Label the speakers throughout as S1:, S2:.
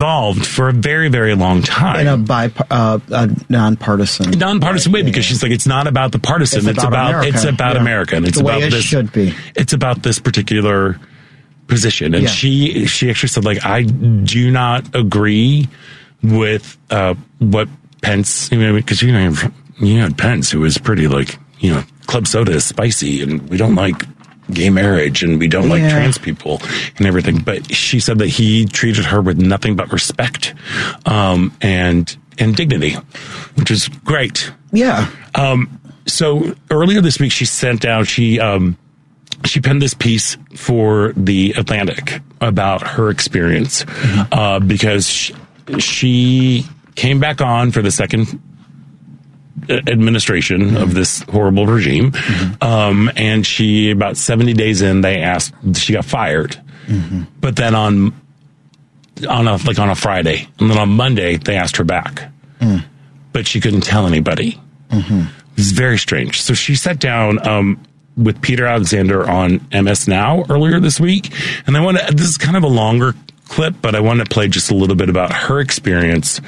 S1: involved for a very, very long time.
S2: In a nonpartisan
S1: way, because she's like, it's not about the partisan. It's about America. And it's about this.
S2: Should be.
S1: It's about this particular position. And she actually said, like, I do not agree with what Pence, because you had Pence, who was pretty like, club soda is spicy and we don't like gay marriage and we don't like trans people and everything. But she said that he treated her with nothing but respect and dignity, which is great.
S2: Yeah.
S1: So earlier this week, she sent out, she penned this piece for The Atlantic about her experience because she came back on for the second administration of this horrible regime. And she, about 70 days in, she got fired. But then on a Friday, and then on Monday, they asked her back. But she couldn't tell anybody. It was very strange. So she sat down with Peter Alexander on MS Now earlier this week. And this is kind of a longer clip, but I want to play just a little bit about her experience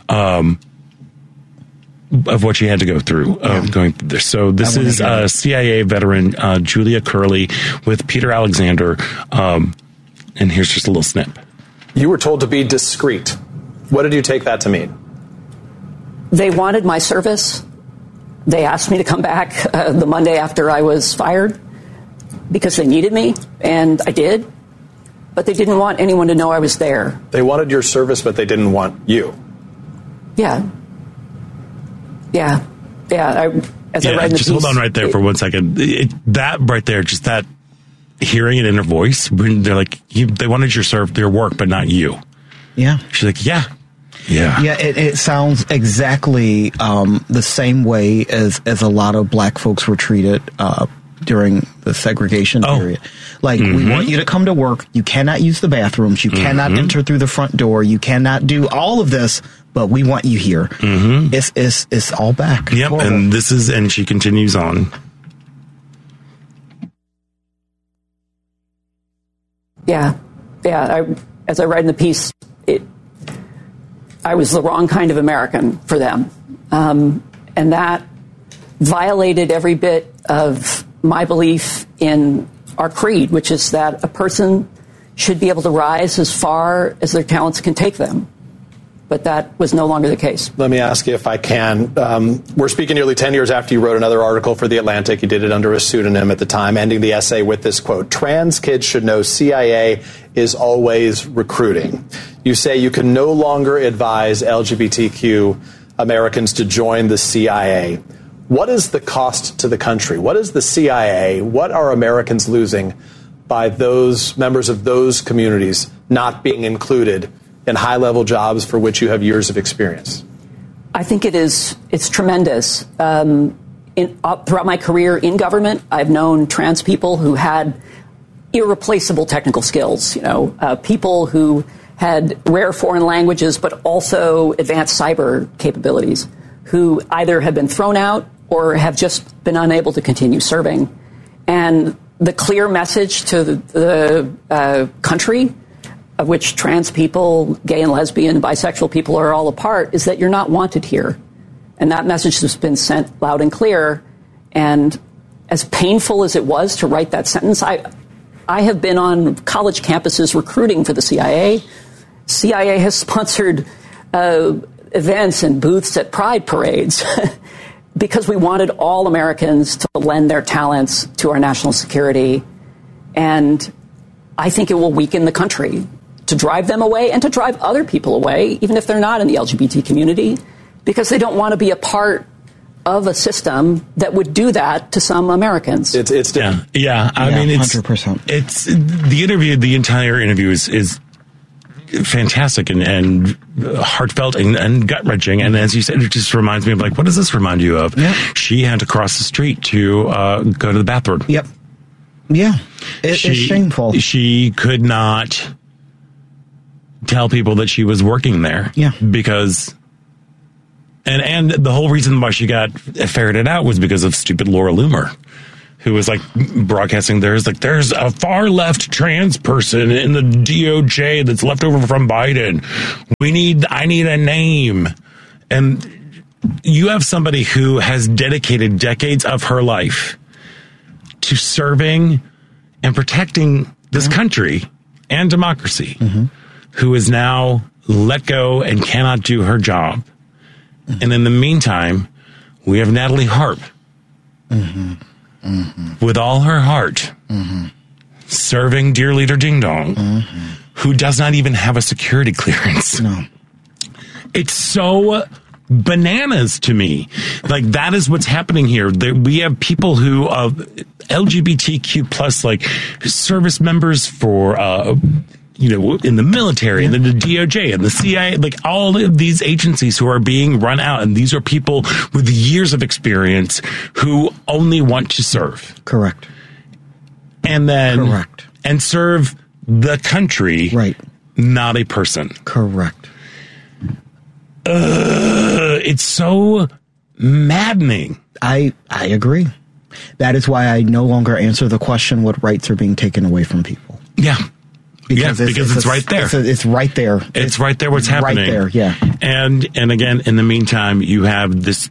S1: of what she had to go through going through this. So this is CIA veteran Julia Curley with Peter Alexander. And here's just a little snip.
S3: You were told to be discreet. What did you take that to mean?
S4: They wanted my service. They asked me to come back the Monday after I was fired because they needed me, and I did. But they didn't want anyone to know I was there.
S3: They wanted your service, but they didn't want you.
S4: Yeah. I read in the
S1: just
S4: piece,
S1: hold on right there for 1 second. That right there, just that hearing it in her voice, when they're like, they wanted your work, but not you.
S2: Yeah.
S1: She's like, yeah.
S2: It sounds exactly the same way as a lot of black folks were treated during the segregation period. Like, we want you to come to work. You cannot use the bathrooms. You cannot enter through the front door. You cannot do all of this, but we want you here. It's all back.
S1: Yep. And she continues on.
S4: Yeah. As I write in the piece, I was the wrong kind of American for them. And that violated every bit of my belief in our creed, which is that a person should be able to rise as far as their talents can take them. But that was no longer the case.
S3: Let me ask you if I can. We're speaking nearly 10 years after you wrote another article for The Atlantic. You did it under a pseudonym at the time, ending the essay with this quote: "Trans kids should know CIA is always recruiting." You say you can no longer advise LGBTQ Americans to join the CIA. What is the cost to the country? What is the CIA? What are Americans losing by those members of those communities not being included in high-level jobs for which you have years of experience?
S4: I think it's tremendous. Throughout my career in government, I've known trans people who had irreplaceable technical skills, people who had rare foreign languages, but also advanced cyber capabilities, who either have been thrown out or have just been unable to continue serving. And the clear message to the country, of which trans people, gay and lesbian, bisexual people are all a part, is that you're not wanted here. And that message has been sent loud and clear. And as painful as it was to write that sentence, I have been on college campuses recruiting for the CIA. CIA has sponsored events and booths at pride parades because we wanted all Americans to lend their talents to our national security. And I think it will weaken the country to drive them away and to drive other people away, even if they're not in the LGBT community, because they don't want to be a part of a system that would do that to some Americans.
S3: It's
S1: I mean, it's
S2: 100%.
S1: It's the interview. The entire interview is fantastic and heartfelt and gut wrenching. And as you said, it just reminds me of, like, what does this remind you of? Yeah. She had to cross the street to go to the bathroom.
S2: Yep. Yeah. It's shameful.
S1: She could not tell people that she was working there.
S2: Yeah.
S1: Because and the whole reason why she got ferreted out was because of stupid Laura Loomer, who was like broadcasting there's a far left trans person in the DOJ that's left over from Biden. I need a name. And you have somebody who has dedicated decades of her life to serving and protecting this country and democracy, who is now let go and cannot do her job. And in the meantime, we have Natalie Harp with all her heart serving Dear Leader Ding Dong, who does not even have a security clearance.
S2: No.
S1: It's so bananas to me. Like, that is what's happening here. We have people who LGBTQ plus, like, service members for in the military and then the DOJ and the CIA, like all of these agencies who are being run out. And these are people with years of experience who only want to serve.
S2: Correct.
S1: And then and serve the country,
S2: right?
S1: Not a person.
S2: Correct.
S1: It's so maddening.
S2: I agree. That is why I no longer answer the question what rights are being taken away from people.
S1: Yeah.
S2: Because
S1: it's right there.
S2: It's right there.
S1: It's right there what's happening.
S2: Right there, yeah.
S1: And again, in the meantime, you have this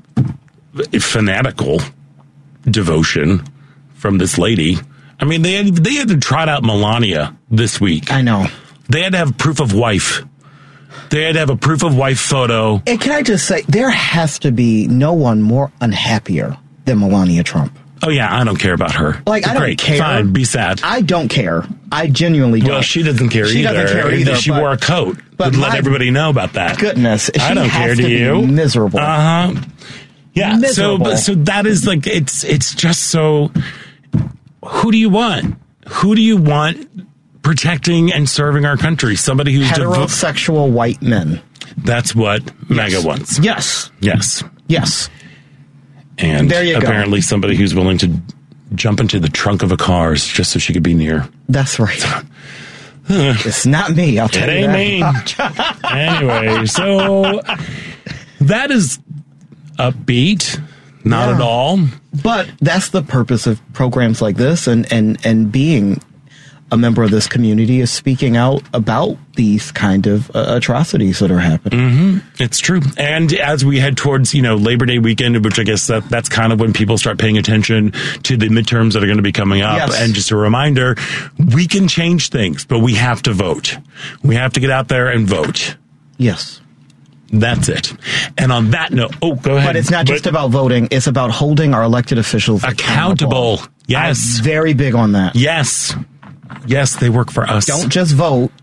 S1: fanatical devotion from this lady. I mean, they had to trot out Melania this week.
S2: I know.
S1: They had to have proof of wife. They had to have a proof of wife photo.
S2: And can I just say, there has to be no one more unhappier than Melania Trump.
S1: Oh, yeah, I don't care about her.
S2: Like, I don't care.
S1: Fine, be sad.
S2: I don't care. I genuinely don't.
S1: Well, she doesn't care either.
S2: She doesn't care either.
S1: She wore a coat.
S2: But
S1: let everybody know about that.
S2: Goodness.
S1: I don't care, do you?
S2: Miserable.
S1: Uh-huh. Yeah,
S2: miserable.
S1: So that is like, it's just so, who do you want? Who do you want protecting and serving our country? Somebody who's
S2: heterosexual white men.
S1: That's what MAGA wants.
S2: Yes.
S1: Yes.
S2: Yes.
S1: And
S2: there you
S1: apparently
S2: go.
S1: Somebody who's willing to jump into the trunk of a car just so she could be near.
S2: That's right. It's not me, I'll tell you that.
S1: It ain't me. Anyway, so that is upbeat. Not at all.
S2: But that's the purpose of programs like this and being a member of this community is speaking out about these kind of atrocities that are happening.
S1: It's true. And as we head towards, Labor Day weekend, which I guess that's kind of when people start paying attention to the midterms that are going to be coming up.
S2: Yes.
S1: And just a reminder, we can change things, but we have to vote. We have to get out there and vote.
S2: Yes.
S1: That's it. And on that note, go ahead.
S2: But it's not just about voting. It's about holding our elected officials accountable.
S1: Yes.
S2: I'm very big on that.
S1: Yes. Yes, they work for us.
S2: Don't just vote.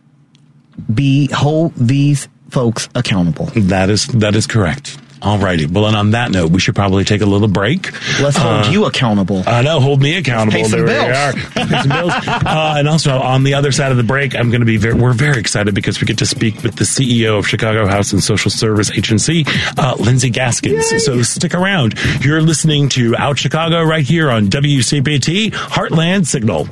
S2: Hold these folks accountable.
S1: That is correct. All righty. Well, and on that note, we should probably take a little break.
S2: Let's hold you accountable.
S1: I know. Hold me accountable.
S2: Pay some
S1: there
S2: bills.
S1: we are. Pay some bills. And also, on the other side of the break, we're very excited because we get to speak with the CEO of Chicago House and Social Service Agency, Lindsay Gaskins. Yay. So stick around. You're listening to Out Chicago right here on WCPT Heartland Signal.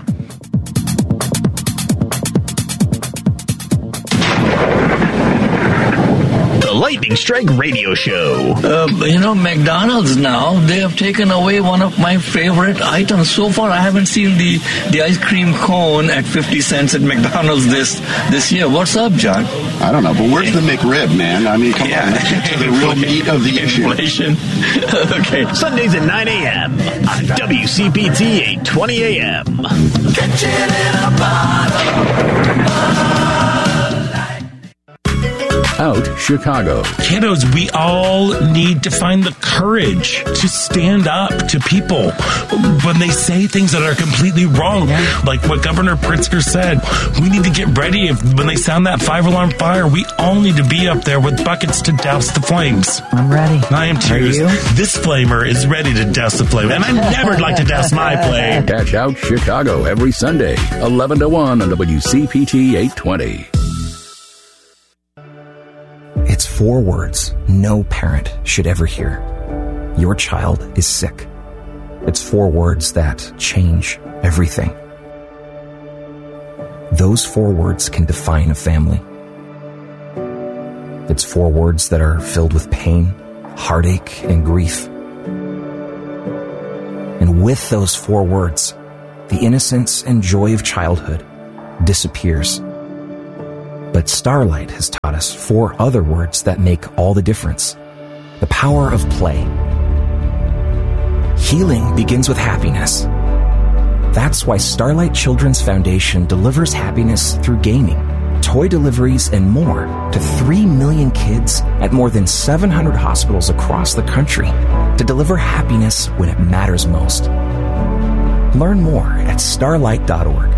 S5: Lightning Strike Radio Show.
S6: McDonald's now, they have taken away one of my favorite items. So far, I haven't seen the ice cream cone at 50 cents at McDonald's this year. What's up, John?
S7: I don't know, but where's the McRib, man? I mean, come on, let's get to the real meat of the issue.
S6: Inflation. Okay.
S5: Sundays at 9 a.m. on WCPT 820 a.m.
S8: Catch it in a bottle.
S9: Out Chicago.
S1: Kiddos, we all need to find the courage to stand up to people when they say things that are completely wrong. Like what Governor Pritzker said, we need to get ready. When they sound that 5-alarm fire, we all need to be up there with buckets to douse the flames.
S2: I'm ready.
S1: I am too.
S2: Are you?
S1: This flamer is ready to douse the flame, and I never like to douse my flame.
S9: Catch Out Chicago every Sunday, 11 to 1 on WCPT 820.
S10: It's 4 words no parent should ever hear. Your child is sick. It's 4 words that change everything. Those 4 words can define a family. It's 4 words that are filled with pain, heartache, and grief. And with those 4 words, the innocence and joy of childhood disappears. But Starlight has taught us 4 other words that make all the difference. The power of play. Healing begins with happiness. That's why Starlight Children's Foundation delivers happiness through gaming, toy deliveries, and more to 3 million kids at more than 700 hospitals across the country to deliver happiness when it matters most. Learn more at starlight.org.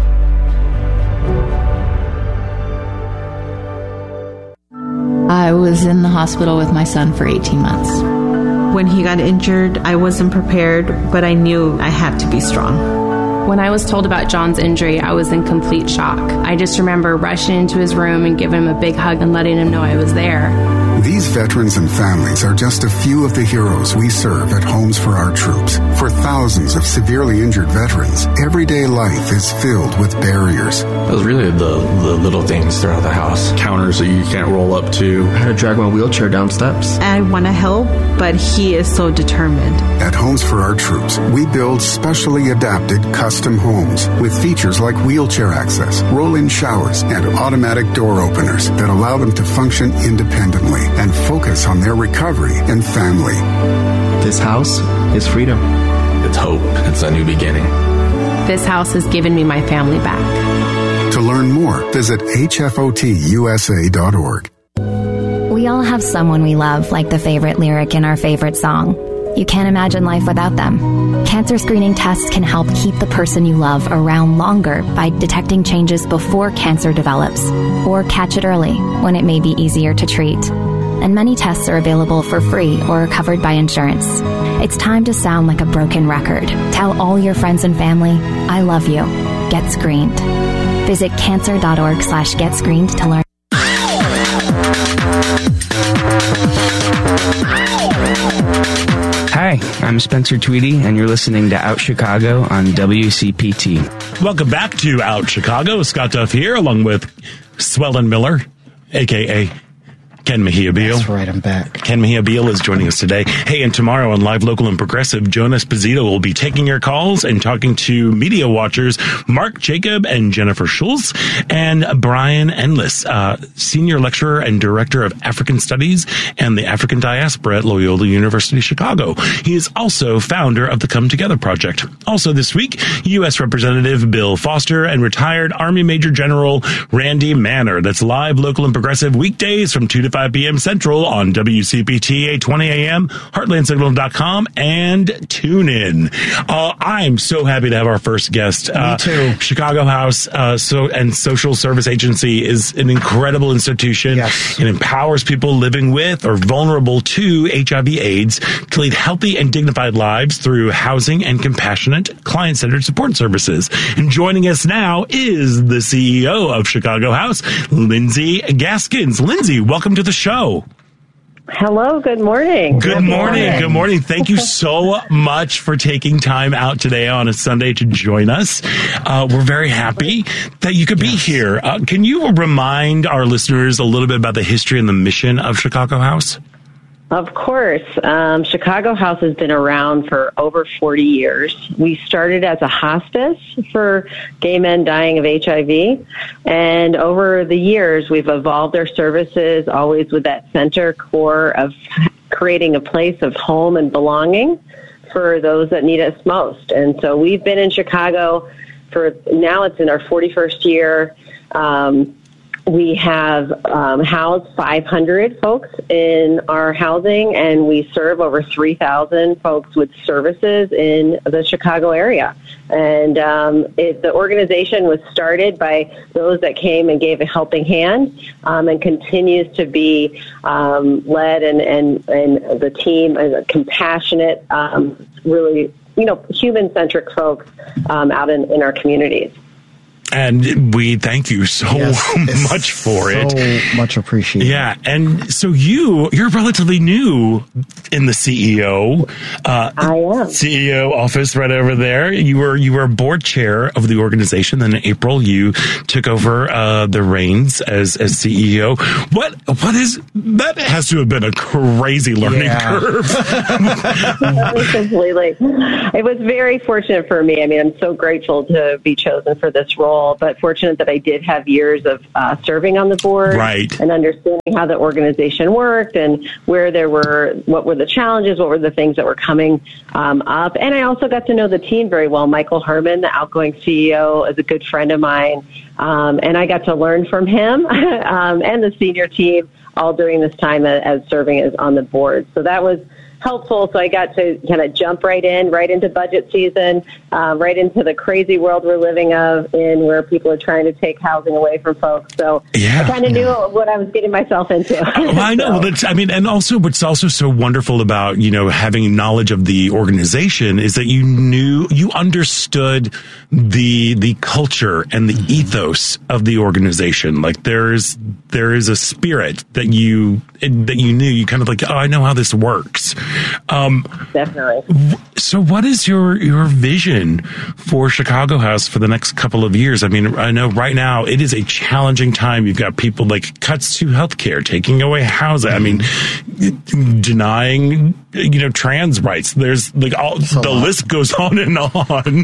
S11: I was in the hospital with my son for 18 months.
S12: When he got injured, I wasn't prepared, but I knew I had to be strong.
S13: When I was told about John's injury, I was in complete shock. I just remember rushing into his room and giving him a big hug and letting him know I was there.
S14: These veterans and families are just a few of the heroes we serve at Homes for Our Troops. For thousands of severely injured veterans, everyday life is filled with barriers.
S15: It was really the little things throughout the house. Counters that you can't roll up to. I had to drag my wheelchair down steps.
S12: I want to help, but he is so determined.
S14: At Homes for Our Troops, we build specially adapted custom homes with features like wheelchair access, roll-in showers, and automatic door openers that allow them to function independently and focus on their recovery and family.
S15: This house is freedom. It's hope. It's a new beginning.
S13: This house has given me my family back.
S14: To learn more, visit hfotusa.org.
S16: We all have someone we love, like the favorite lyric in our favorite song. You can't imagine life without them. Cancer screening tests can help keep the person you love around longer by detecting changes before cancer develops, or catch it early when it may be easier to treat. And many tests are available for free or covered by insurance. It's time to sound like a broken record. Tell all your friends and family, I love you. Get screened. Visit cancer.org/getscreened to learn.
S17: Hi, I'm Spencer Tweedy, and you're listening to Out Chicago on WCPT.
S1: Welcome back to Out Chicago. Scott Duff here, along with Swellen Miller, a.k.a. Ken Mejia Beal.
S2: That's right, I'm back.
S1: Ken Mejia Beal is joining us today. Hey, and tomorrow on Live, Local, and Progressive, Jonas Esposito will be taking your calls and talking to media watchers Mark Jacob and Jennifer Schultz, and Brian Endless, Senior Lecturer and Director of African Studies and the African Diaspora at Loyola University Chicago. He is also founder of the Come Together Project. Also this week, U.S. Representative Bill Foster and retired Army Major General Randy Manner. That's Live, Local, and Progressive weekdays from 2 to 5 p.m. Central on WCPT 820 AM, heartlandsignal.com, and TuneIn. I'm so happy to have our first guest.
S2: Me too.
S1: Chicago House and Social Service Agency is an incredible institution.
S2: Yes.
S1: It empowers people living with or vulnerable to HIV/AIDS to lead healthy and dignified lives through housing and compassionate, client-centered support services. And joining us now is the CEO of Chicago House, Lindsay Gaskins. Lindsay, welcome to the show.
S18: Hello, good morning.
S1: Good morning. Thank you so much for taking time out today on a Sunday to join us. We're very happy that you could be here. Can you remind our listeners a little bit about the history and the mission of Chicago House?
S18: Of course. Chicago House has been around for over 40 years. We started as a hospice for gay men dying of HIV. And over the years, we've evolved our services, always with that center core of creating a place of home and belonging for those that need us most. And so we've been in Chicago for, now it's in our 41st year. We have housed 500 folks in our housing, and we serve over 3,000 folks with services in the Chicago area. And the organization was started by those that came and gave a helping hand, and continues to be led and the team is compassionate, really, human-centric folks out in our communities.
S1: And we thank you so much for it.
S2: So much appreciated.
S1: Yeah. And so you're relatively new in the CEO.
S18: I am.
S1: CEO office right over there. You were board chair of the organization. Then in April, you took over the reins as CEO. That has to have been a crazy learning curve.
S18: Completely. It was very fortunate for me. I mean, I'm so grateful to be chosen for this role, but fortunate that I did have years of serving on the board,
S1: right,
S18: and understanding how the organization worked and what were the challenges, what were the things that were coming up. And I also got to know the team very well. Michael Herman, the outgoing CEO, is a good friend of mine, and I got to learn from him and the senior team all during this time as serving as on the board. So that was helpful. So I got to kind of jump right into budget season, right into the crazy world we're living in where people are trying to take housing away from folks. So I kind of knew what I was getting myself into.
S1: Well, I know. Well, and also what's also so wonderful about, having knowledge of the organization is that you understood the culture and the ethos of the organization. Like there is a spirit that you knew. You kind of like, I know how this works.
S18: Definitely.
S1: So what is your vision for Chicago House for the next couple of years? I mean, I know right now it is a challenging time. You've got people like cuts to healthcare, taking away housing. I mean, denying, trans rights. There's like the list goes on and on.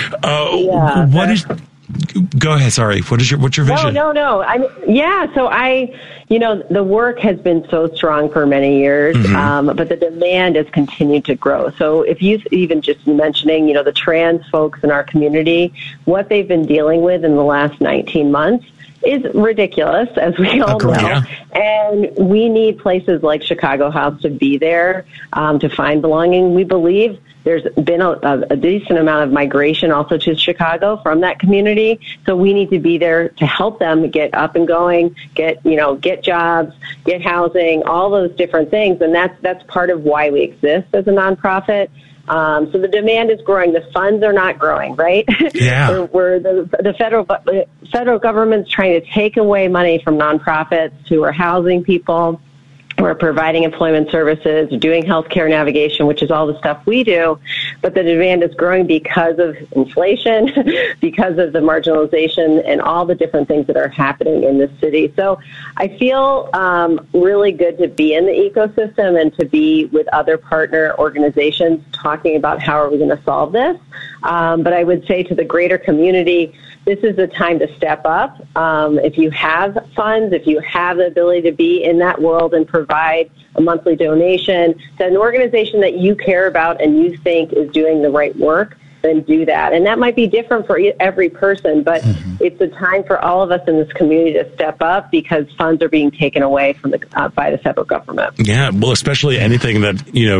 S1: Go ahead. Sorry. What's your vision?
S18: No. So the work has been so strong for many years, but the demand has continued to grow. So if you even just mentioning, the trans folks in our community, what they've been dealing with in the last 19 months is ridiculous, as we all know. Yeah. And we need places like Chicago House to be there to find belonging. We believe there's been a decent amount of migration also to Chicago from that community. So we need to be there to help them get up and going, get jobs, get housing, all those different things. And that's part of why we exist as a nonprofit. So the demand is growing. The funds are not growing, right?
S1: Yeah.
S18: Where the federal government's trying to take away money from nonprofits who are housing people, who are providing employment services, doing healthcare navigation, which is all the stuff we do. But the demand is growing because of inflation, because of the marginalization, and all the different things that are happening in this city. So I feel really good to be in the ecosystem and to be with other partner organizations talking about how are we going to solve this. But I would say to the greater community, this is the time to step up. If you have funds, if you have the ability to be in that world and provide a monthly donation to an organization that you care about and you think is doing the right work, then do that. And that might be different for every person, but it's a time for all of us in this community to step up because funds are being taken away from by the federal government.
S1: Yeah, well, especially anything that,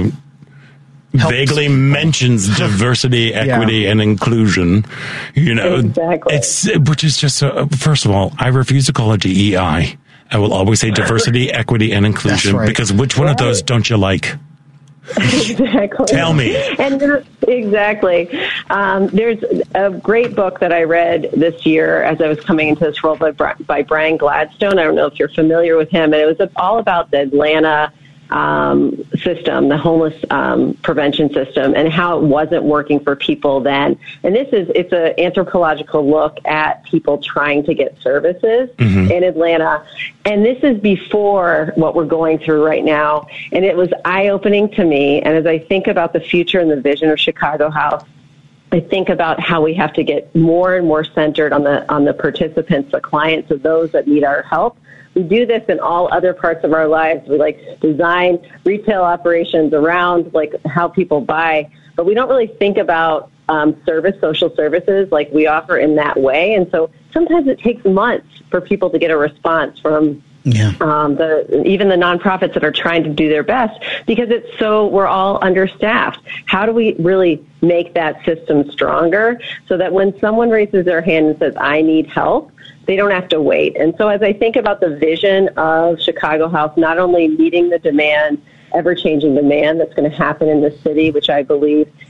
S1: vaguely mentions diversity, equity, and inclusion.
S18: Exactly.
S1: Which is just first of all, I refuse to call it DEI. I will always say diversity, equity, and inclusion because which one of those don't you like?
S18: Exactly.
S1: Tell me.
S18: And exactly. There's a great book that I read this year as I was coming into this role by Brian Gladstone. I don't know if you're familiar with him, and it was all about the Atlanta system, the homeless prevention system, and how it wasn't working for people then. And it's an anthropological look at people trying to get services in Atlanta. And this is before what we're going through right now. And it was eye-opening to me. And as I think about the future and the vision of Chicago House, I think about how we have to get more and more centered on the participants, the clients, of those that need our help. We do this in all other parts of our lives. We design retail operations around how people buy, but we don't really think about social services like we offer in that way. And so sometimes it takes months for people to get a response from even the nonprofits that are trying to do their best because we're all understaffed. How do we really make that system stronger so that when someone raises their hand and says, I need help, they don't have to wait. And so as I think about the vision of Chicago House, not only meeting the demand, ever-changing demand that's going to happen in the city, which I believe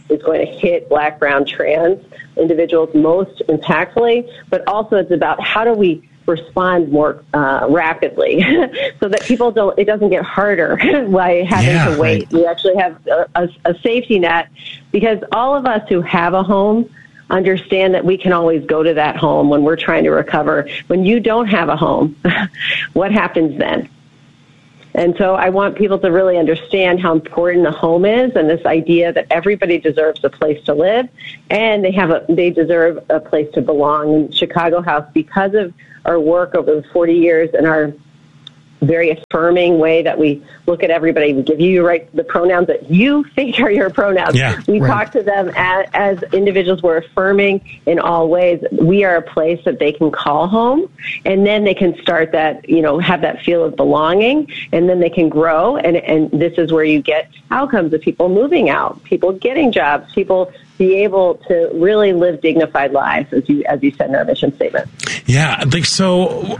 S18: is going to hit Black, brown, trans individuals most impactfully, but also it's about how do we respond more rapidly so that it doesn't get harder by having to wait. Right. We actually have a safety net, because all of us who have a home understand that we can always go to that home when we're trying to recover. When you don't have a home, what happens then? And so I want people to really understand how important a home is, and this idea that everybody deserves a place to live, and they deserve a place to belong. In Chicago House, because of our work over the 40 years and our very affirming way that we look at everybody, we give you the pronouns that you think are your pronouns. Yeah, we talk to them as individuals. We're affirming in all ways. We are a place that they can call home, and then they can start that, have that feel of belonging, and then they can grow. And this is where you get outcomes of people moving out, people getting jobs, people be able to really live dignified lives, as you said in our mission statement.
S1: Yeah, I think so.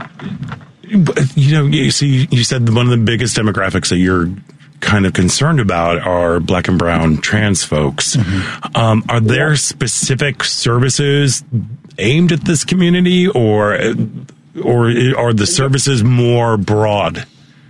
S1: You said one of the biggest demographics that you're kind of concerned about are Black and brown trans folks. Mm-hmm. Are there specific services aimed at this community, or are the services more broad?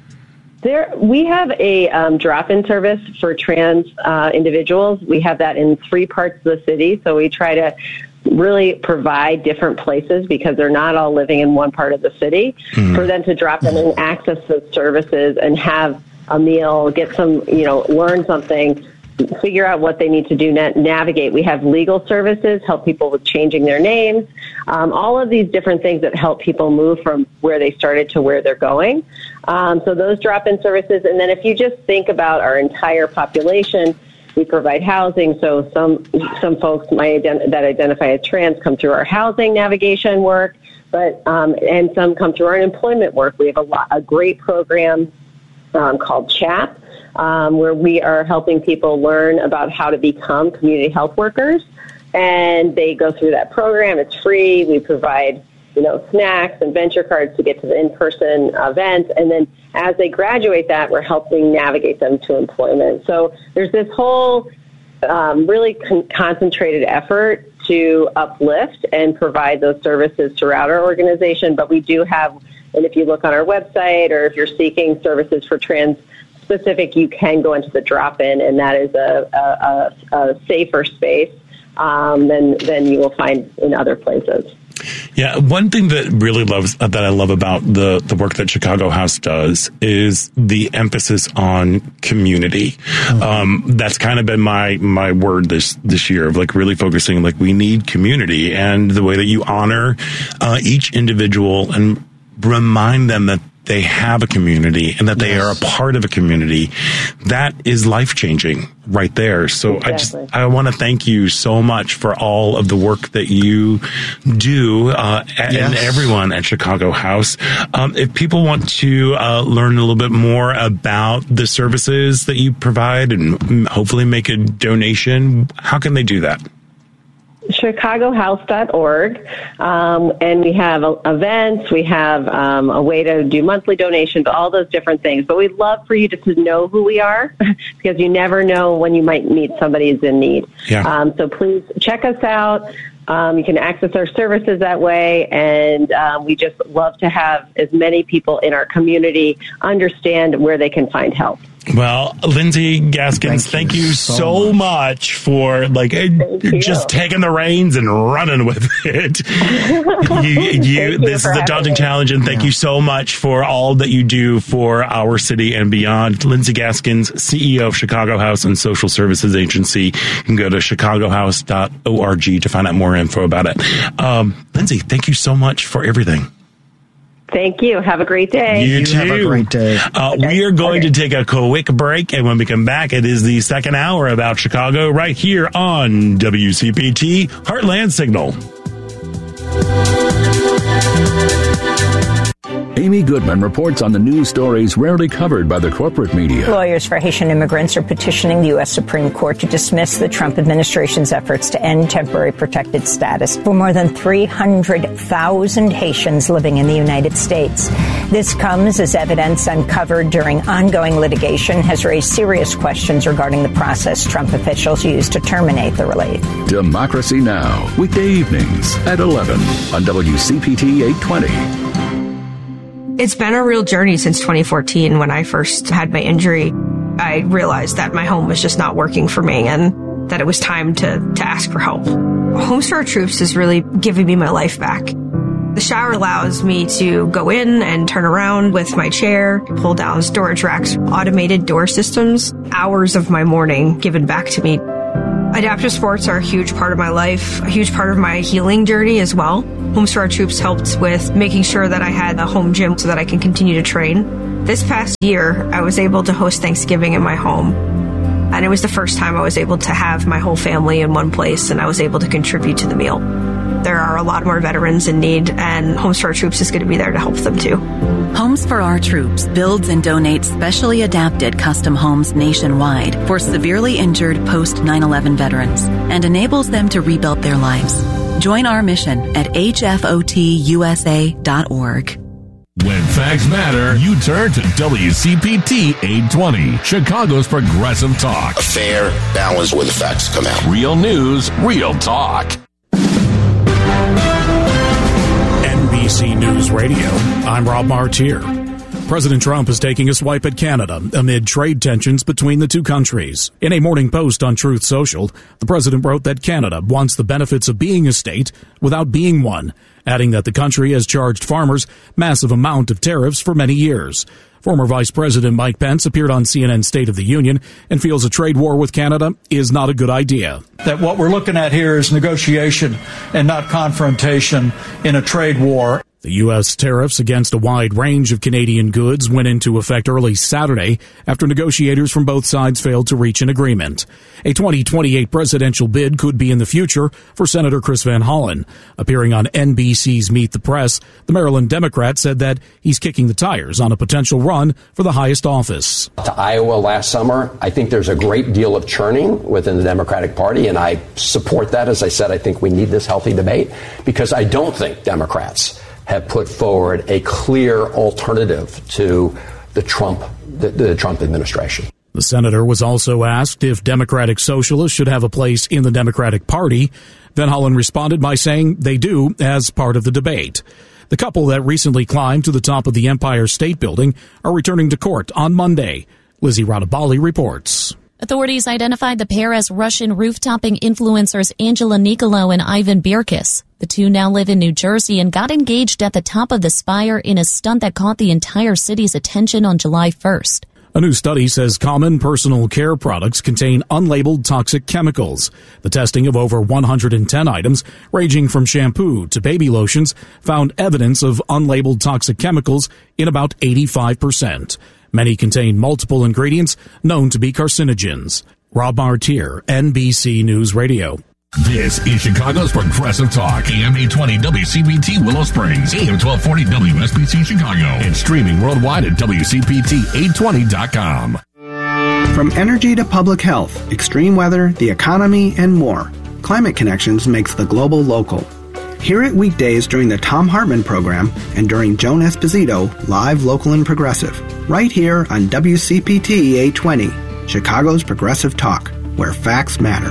S18: We have a drop-in service for trans individuals. We have that in 3 parts of the city, so we try to really provide different places, because they're not all living in one part of the city, for them to drop in and access those services and have a meal, get some, learn something, figure out what they need to do, navigate. We have legal services, help people with changing their names, all of these different things that help people move from where they started to where they're going. So those drop-in services. And then if you just think about our entire population, we provide housing, so some folks that identify as trans come through our housing navigation work, but and some come through our employment work. We have a great program called CHAP, where we are helping people learn about how to become community health workers, and they go through that program. It's free. We provide snacks and venture cards to get to the in-person events, and then as they graduate that, we're helping navigate them to employment. So there's this whole really concentrated effort to uplift and provide those services throughout our organization. But we do have, and if you look on our website, or if you're seeking services for trans specific, you can go into the drop-in, and that is a safer space than you will find in other places.
S1: Yeah, one thing that I love about the work that Chicago House does is the emphasis on community. Mm-hmm. That's kind of been my word this year, of really focusing, we need community, and the way that you honor each individual and remind them that they have a community and that they are a part of a community, that is life-changing right there. So exactly. I want to thank you so much for all of the work that you do, and everyone at Chicago House. If people want to learn a little bit more about the services that you provide and hopefully make a donation, how can they do that?
S18: ChicagoHouse.org, and we have events, we have a way to do monthly donations, all those different things. But we'd love for you to know who we are, because you never know when you might meet somebody who's in need. Yeah. So please check us out. You can access our services that way, and we just love to have as many people in our community understand where they can find help.
S1: Well, Lindsay Gaskins, thank you so much for just taking the reins and running with it. This is a daunting challenge, and thank you so much for all that you do for our city and beyond. Lindsay Gaskins, CEO of Chicago House and Social Services Agency. You can go to chicagohouse.org to find out more info about it. Lindsay, thank you so much for everything.
S18: Thank you. Have a great day.
S1: You too.
S2: Have a great day.
S1: We are going to take a quick break, and when we come back, it is the second hour about Chicago right here on WCPT Heartland Signal.
S9: Amy Goodman reports on the news stories rarely covered by the corporate media.
S19: Lawyers for Haitian immigrants are petitioning the U.S. Supreme Court to dismiss the Trump administration's efforts to end temporary protected status for more than 300,000 Haitians living in the United States. This comes as evidence uncovered during ongoing litigation has raised serious questions regarding the process Trump officials used to terminate the relief.
S9: Democracy Now! Weekday evenings at 11 on WCPT 820.
S20: It's been a real journey since 2014 when I first had my injury. I realized that my home was just not working for me and that it was time to ask for help. Homes for Our Troops is really giving me my life back. The shower allows me to go in and turn around with my chair, pull down storage racks, automated door systems, hours of my morning given back to me. Adaptive sports are a huge part of my life, a huge part of my healing journey as well. Homes for Our Troops helped with making sure that I had a home gym so that I can continue to train. This past year, I was able to host Thanksgiving in my home. And it was the first time I was able to have my whole family in one place and I was able to contribute to the meal. There are a lot more veterans in need, and Homes for Our Troops is going to be there to help them too.
S21: Homes for Our Troops builds and donates specially adapted custom homes nationwide for severely injured post 9/11 veterans and enables them to rebuild their lives. Join our mission at hfotusa.org.
S22: When facts matter, you turn to WCPT 820, Chicago's Progressive Talk.
S23: A fair balance where the facts come out.
S22: Real news, real talk.
S24: NBC News Radio, I'm Rob Martier. President Trump is taking a swipe at Canada amid trade tensions between the two countries. In a morning post on Truth Social, the president wrote that Canada wants the benefits of being a state without being one, adding that the country has charged farmers massive amount of tariffs for many years. Former Vice President Mike Pence appeared on CNN's State of the Union and feels a trade war with Canada is not a good idea.
S25: That what we're looking at here is negotiation and not confrontation in a trade war.
S24: The U.S. tariffs against a wide range of Canadian goods went into effect early Saturday after negotiators from both sides failed to reach an agreement. A 2028 presidential bid could be in the future for Senator Chris Van Hollen. Appearing on NBC's Meet the Press, the Maryland Democrat said that he's kicking the tires on a potential run for the highest office.
S26: To Iowa last summer, I think there's a great deal of churning within the Democratic Party, and I support that. As I said, I think we need this healthy debate because I don't think Democrats have put forward a clear alternative to the Trump administration.
S24: The senator was also asked if Democratic Socialists should have a place in the Democratic Party. Van Hollen responded by saying they do as part of the debate. The couple that recently climbed to the top of the Empire State Building are returning to court on Monday. Lizzie Radabali reports.
S27: Authorities identified the pair as Russian roof-topping influencers Angela Nicolo and Ivan Birkis. The two now live in New Jersey and got engaged at the top of the spire in a stunt that caught the entire city's attention on July 1st.
S24: A new study says common personal care products contain unlabeled toxic chemicals. The testing of over 110 items, ranging from shampoo to baby lotions, found evidence of unlabeled toxic chemicals in about 85%. Many contain multiple ingredients known to be carcinogens. Rob Martier, NBC News Radio.
S22: This is Chicago's Progressive Talk, AM 820 WCPT Willow Springs, AM 1240 WSBC Chicago, and streaming worldwide at WCPT820.com.
S28: From energy to public health, extreme weather, the economy, and more, Climate Connections makes the global local. Hear it weekdays during the Thom Hartmann program and during Joan Esposito, live, local, and progressive, right here on WCPT 820, Chicago's Progressive Talk, where facts matter.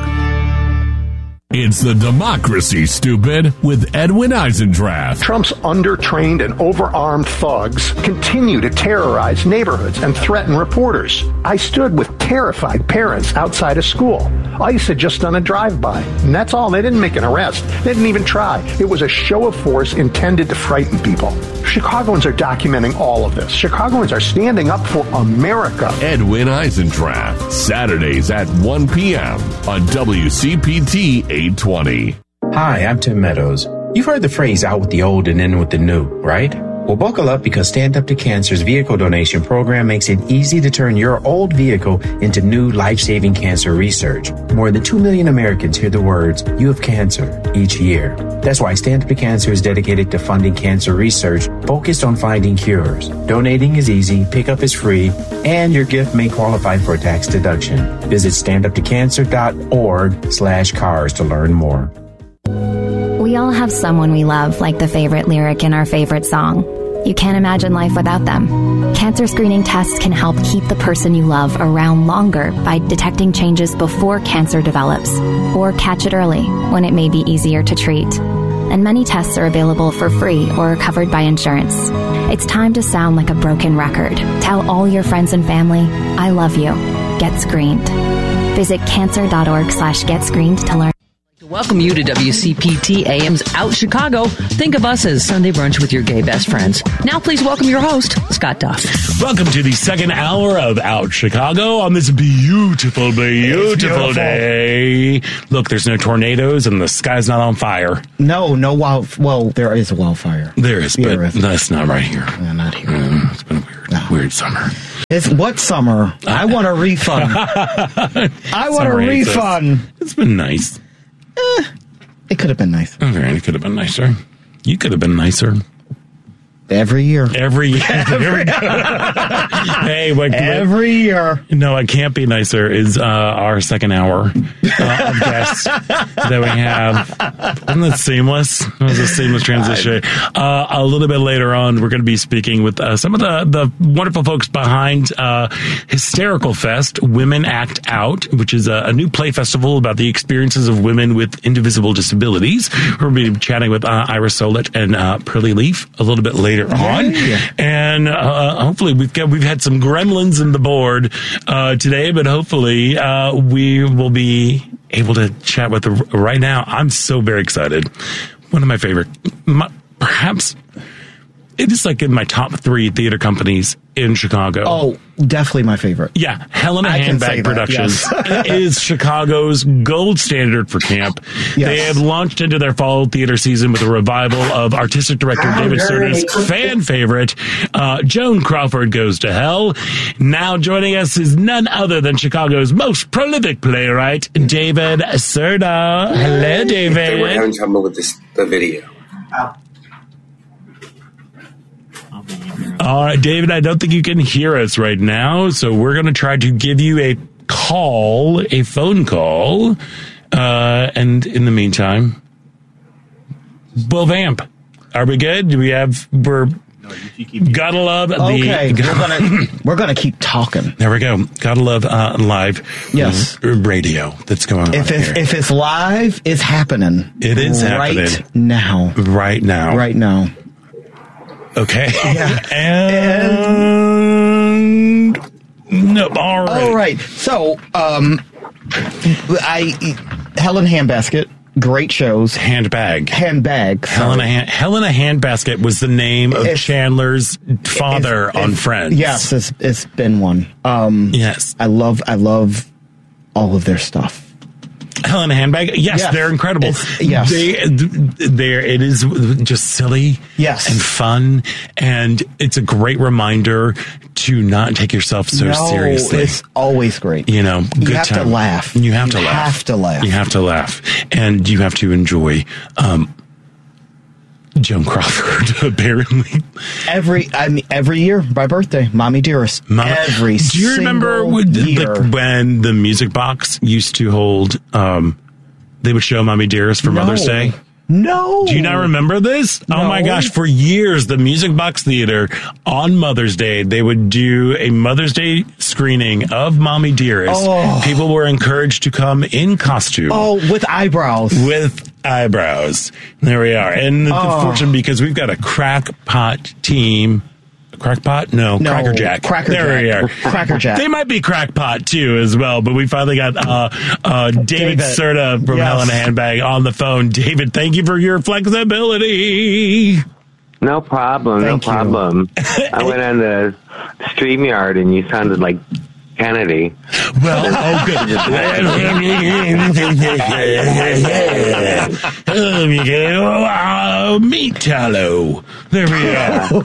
S22: It's the Democracy, Stupid, with Edwin Eisendrath.
S29: Trump's undertrained and overarmed thugs continue to terrorize neighborhoods and threaten reporters. I stood with terrified parents outside a school. ICE had just done a drive-by, and that's all. They didn't make an arrest. They didn't even try. It was a show of force intended to frighten people. Chicagoans are documenting all of this. Chicagoans are standing up for America.
S22: Edwin Eisendrath, Saturdays at 1 p.m. on WCPT 820.
S30: Hi, I'm Tim Meadows. You've heard the phrase out with the old and in with the new, right?
S3: Well, buckle up because Stand Up to Cancer's vehicle donation program makes it easy to turn your old vehicle into new life-saving cancer research. More than 2 million Americans hear the words, "You have cancer," each year. That's why Stand Up to Cancer is dedicated to funding cancer research focused on finding cures. Donating is easy, pickup is free, and your gift may qualify for a tax deduction. Visit standuptocancer.org/cars to learn more.
S16: We all have someone we love, like the favorite lyric in our favorite song. You can't imagine life without them. Cancer screening tests can help keep the person you love around longer by detecting changes before cancer develops, or catch it early when it may be easier to treat. And many tests are available for free or are covered by insurance. It's time to sound like a broken record. Tell all your friends and family, I love you. Get screened. Visit cancer.org/getscreened to learn.
S4: Welcome you to WCPT AM's Out Chicago. Think of us as Sunday brunch with your gay best friends. Now please welcome your host, Scott Duff.
S1: Welcome to the second hour of Out Chicago on this beautiful day. Look, there's no tornadoes and the sky's not on fire.
S2: No well, there is a wildfire.
S1: There is, but that's not right here.
S2: No, not here.
S1: It's been a weird summer.
S2: It's what summer? I want a refund. I want a refund.
S1: It's been nice.
S2: It could have been nice.
S1: Okay, it could have been nicer. You could have been nicer.
S2: Every year.
S1: Hey,
S2: every year.
S1: No, it can't be nicer is our second hour of guests that we have. Isn't that seamless? It was a seamless transition. A little bit later on, we're going to be speaking with some of the wonderful folks behind Hysterical Fest, Women Act Out, which is a new play festival about the experiences of women with indivisible disabilities. We're going to be chatting with Iris Solet and Pearly Leaf a little bit later on, and hopefully we've had some gremlins in the board today, but hopefully we will be able to chat with her right now. I'm so very excited. One of my favorite, perhaps it is like in my top 3 theater companies in Chicago.
S2: Oh, definitely my favorite.
S1: Yeah, Helena Handbag Productions is Chicago's gold standard for camp. Yes. They have launched into their fall theater season with a revival of artistic director David Serta's fan favorite, Joan Crawford Goes to Hell. Now joining us is none other than Chicago's most prolific playwright, David Serta. Hello, David.
S5: We're having trouble with the video.
S1: All right, David, I don't think you can hear us right now, so we're going to try to give you a phone call, and in the meantime, we'll vamp. Are we good? Do we have... Gotta love the...
S2: Okay, we're gonna keep talking.
S1: There we go. Gotta love live radio that's going on
S2: If it's live, it's happening.
S1: It is happening. Right now. Okay.
S2: Yeah.
S1: And no. All right.
S2: So, Helen Handbasket, great shows.
S1: Handbag.
S2: Sorry.
S1: Helena Handbasket was the name of Chandler's father on Friends.
S2: Yes, it's been one.
S1: Yes.
S2: I love all of their stuff.
S1: Helena Handbag, yes, they're incredible.
S2: Yes,
S1: it is just silly, and fun, and it's a great reminder to not take yourself so seriously.
S2: It's always great.
S1: You know,
S2: you have to laugh.
S1: You have to laugh, and you have to enjoy. Joan Crawford, apparently.
S2: Every year, my birthday, Mommy Dearest. Do you remember
S1: when the Music Box used to hold, they would show Mommy Dearest for Mother's Day?
S2: No.
S1: Do you not remember this? No. Oh my gosh, for years, the Music Box Theater on Mother's Day, they would do a Mother's Day screening of Mommy Dearest.
S2: Oh.
S1: People were encouraged to come in costume.
S2: Oh, with eyebrows.
S1: There we are. And fortunately, because we've got a crackpot team. Crackpot? No, Cracker Jack. There we are.
S2: Cracker Jack.
S1: They might be crackpot too as well, but we finally got David Serta from Helena Handbag on the phone. David, thank you for your flexibility.
S6: No problem. I went on the StreamYard and you sounded like Kennedy.
S1: Well, oh, good. Meat tallow. There we go.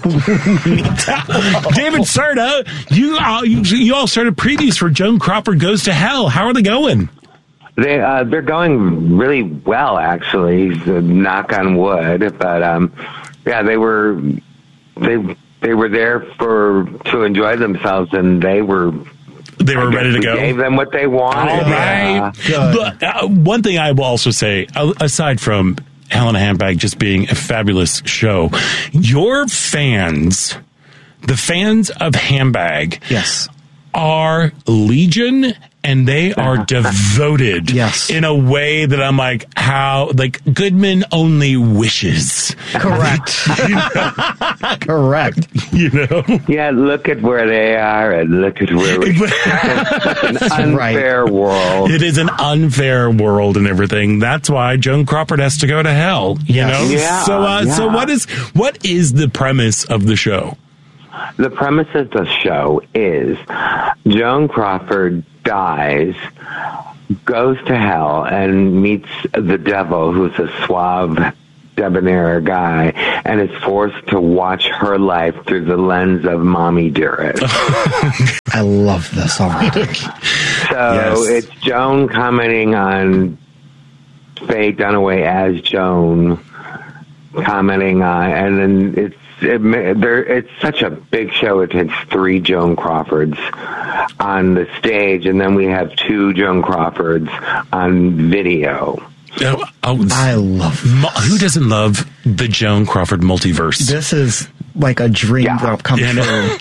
S1: David Serta, you all started previews for Joan Crawford Goes to Hell. How are they going?
S6: They're going really well, actually. Knock on wood, but yeah, they were there to enjoy themselves, and they were
S1: ready to go.
S6: Gave them what they wanted.
S1: All right. But, one thing I will also say, aside from Hell in a Handbag just being a fabulous show, your fans, the fans of Handbag,
S2: yes,
S1: are legion, and they are devoted,
S2: yes,
S1: in a way that I'm like, how, like, Goodman only wishes.
S2: Correct. Correct.
S1: You know?
S6: Yeah, look at where they are, and look at where we are. It's an unfair world.
S1: It is an unfair world and everything. That's why Joan Crawford has to go to hell, you know?
S6: Yeah,
S1: So what is the premise of the show?
S6: The premise of the show is Joan Crawford dies, goes to hell, and meets the devil, who's a suave, debonair guy, and is forced to watch her life through the lens of Mommy Dearest.
S2: I love this already.
S6: So it's Joan commenting on Faye Dunaway as Joan, commenting on, and then it's such a big show. It takes 3 Joan Crawfords on the stage, and then we have 2 Joan Crawfords on video.
S2: I love this.
S1: Who doesn't love the Joan Crawford multiverse?
S2: This is like a dream come true.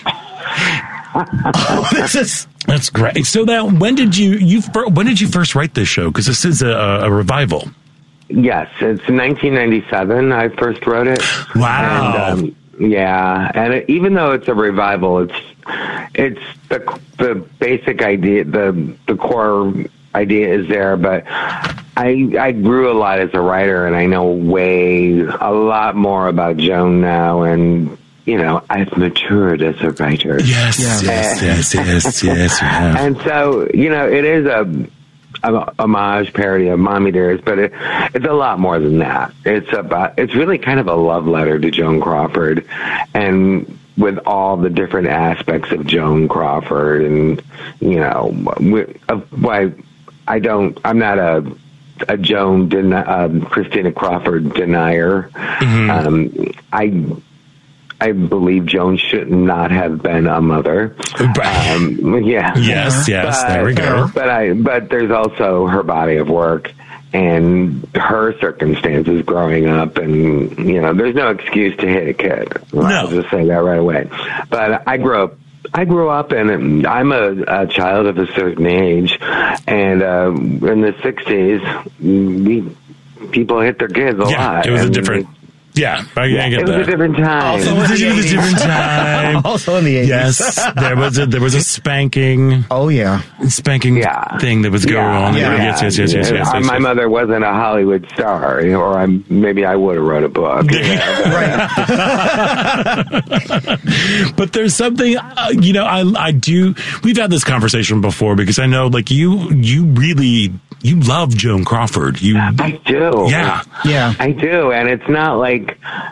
S1: That's great. So now, when did you first write this show? Because this is a revival.
S6: Yes, it's 1997. I first wrote it.
S1: Wow.
S6: And, even though it's a revival, it's the basic idea, the core idea is there, but I grew a lot as a writer, and I know a lot more about Joan now, and you know, I've matured as a writer.
S1: Yes.
S6: And so, you know, it is a homage parody of Mommy Dearest, but it's a lot more than that. It's really kind of a love letter to Joan Crawford, and with all the different aspects of Joan Crawford, and you know, why I'm not a Christina Crawford denier. Mm-hmm. I believe Joan should not have been a mother.
S1: Yes, there we go.
S6: But there's also her body of work and her circumstances growing up, and you know, there's no excuse to hit a kid. I'll just say that right away. But I grew up, and I'm a child of a certain age, and in the 60s, people hit their kids a lot.
S1: It was a different. Yeah, I get
S6: it
S1: that.
S6: was a different time.
S1: Also in the 80s. Yes, there was a spanking.
S2: Oh yeah,
S1: spanking thing that was going on. Yes.
S6: My mother wasn't a Hollywood star, or maybe I would have wrote a book.
S1: But there's something, you know, I do. We've had this conversation before, because I know, like, you love Joan Crawford.
S6: I do.
S1: Yeah,
S6: I do, and it's not like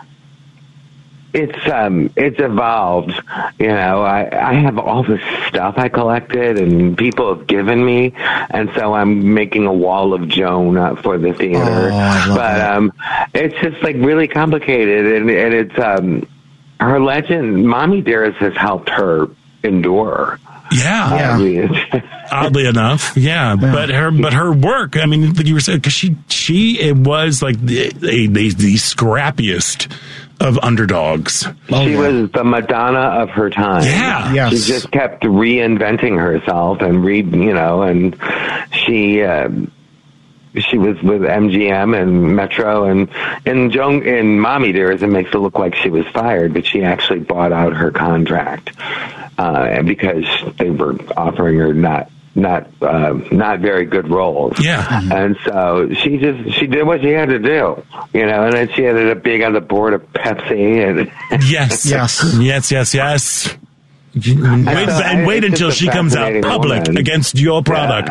S6: it's evolved. You know, I have all this stuff I collected and people have given me, and so I'm making a wall of Joan for the theater. But it's just like really complicated, and it's her legend. Mommy Dearest has helped her endure.
S1: Oddly enough, but her work, I mean, like you were saying, because she was like the scrappiest of underdogs.
S6: She was the Madonna of her time. She just kept reinventing herself, and and she was with MGM and Metro, and Joan in Mommy Dearest, it makes it look like she was fired, but she actually bought out her contract because they were offering her not very good roles. And so she did what she had to do, and then she ended up being on the board of Pepsi, and
S1: yes. Wait until she comes out public against your product.